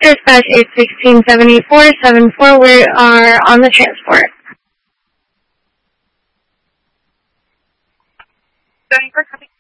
Dispatch 816-784-74, we are on the transport. Going for copy.